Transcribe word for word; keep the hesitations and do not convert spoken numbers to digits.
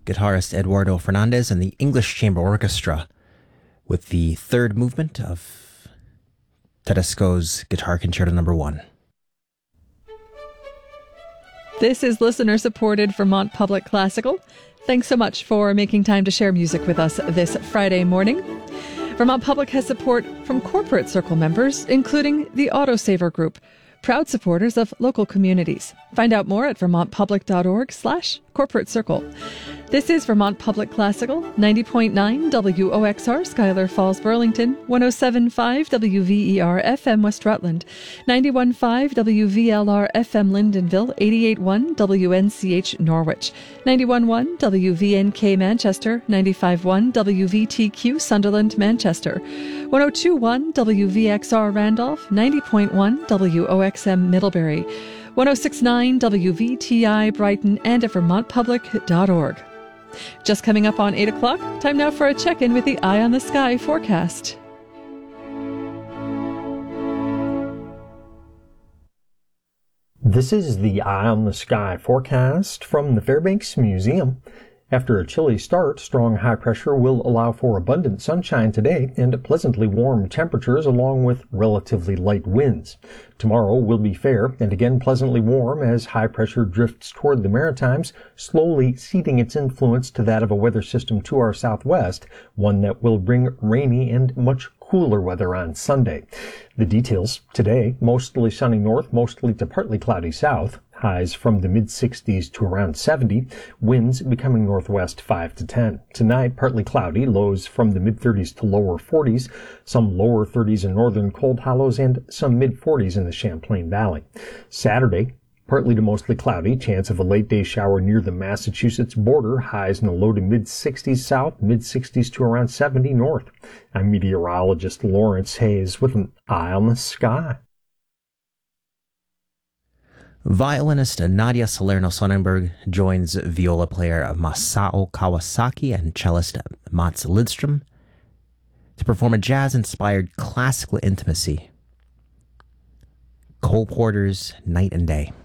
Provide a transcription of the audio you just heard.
guitarist Eduardo Fernandez and the English Chamber Orchestra with the third movement of Tedesco's Guitar Concerto Number One. This is listener-supported Vermont Public Classical. Thanks so much for making time to share music with us this Friday morning. Vermont Public has support from Corporate Circle members, including the Autosaver Group, proud supporters of local communities. Find out more at vermontpublic.org slash corporate circle. This is Vermont Public Classical, ninety point nine W O X R, Schuyler Falls, Burlington, one oh seven point five W V E R F M, West Rutland, ninety-one point five W V L R F M, Lyndonville, eighty-eight point one W N C H, Norwich, ninety-one point one W V N K, Manchester, ninety-five point one W V T Q, Sunderland, Manchester, one oh two point one W V X R, Randolph, ninety point one W O X M, Middlebury, one oh six point nine W V T I, Brighton, and at vermont public dot org. Just coming up on eight o'clock, time now for a check-in with the Eye on the Sky forecast. This is the Eye on the Sky forecast from the Fairbanks Museum. After a chilly start, strong high pressure will allow for abundant sunshine today and pleasantly warm temperatures along with relatively light winds. Tomorrow will be fair and again pleasantly warm as high pressure drifts toward the Maritimes, slowly ceding its influence to that of a weather system to our southwest, one that will bring rainy and much cooler weather on Sunday. The details today: mostly sunny north, mostly to partly cloudy south. Highs from the mid sixties to around seventy. Winds becoming northwest five to ten. Tonight, partly cloudy. Lows from the mid thirties to lower forties. Some lower thirties in northern Cold Hollows and some mid forties in the Champlain Valley. Saturday, partly to mostly cloudy. Chance of a late day shower near the Massachusetts border. Highs in the low to mid sixties south, mid sixties to around seventy north. I'm meteorologist Lawrence Hayes with an Eye on the Sky. Violinist Nadia Salerno-Sonnenberg joins viola player Masao Kawasaki and cellist Mats Lidström to perform a jazz-inspired classical intimacy, Cole Porter's Night and Day.